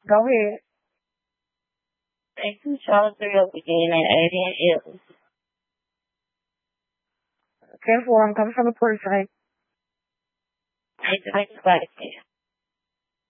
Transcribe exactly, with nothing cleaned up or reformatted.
Go ahead. They two shows three up again at eighty and L. Careful, I'm coming from the precinct. They just like